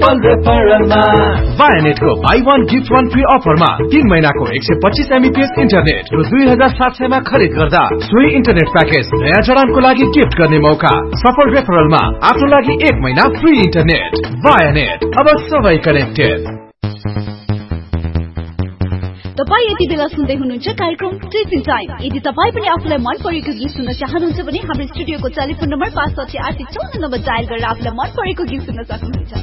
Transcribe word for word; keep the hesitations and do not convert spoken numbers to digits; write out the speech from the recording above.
सफल रेफरलमा वायानेटको by one gift one free अफरमा तीन महिनाको एक सय पच्चीस एमबीपीएस इन्टरनेट र दुई हजार सात सयमा खरिद गर्दा सोही इन्टरनेट प्याकेज नयाँ जडानको लागि गिफ्ट गर्ने मौका। सफल रेफरलमा आफ्नो लागि एक महिना फ्री इन्टरनेट। वायानेट, अब सबै कनेक्टेड। तपाई यति बेला सुन्दै हुनुहुन्छ कार्यक्रम टिफिन टाइम। यदि तपाई पनि आफूलाई मन परेको गीत सुन्न चाहनुहुन्छ भने हाम्रो स्टुडियोको टेलिफोन नम्बर पाँच साठी आठ चौन्न नम्बर डायल गरेर आफूलाई मन परेको गीत सुन्न सक्नुहुन्छ।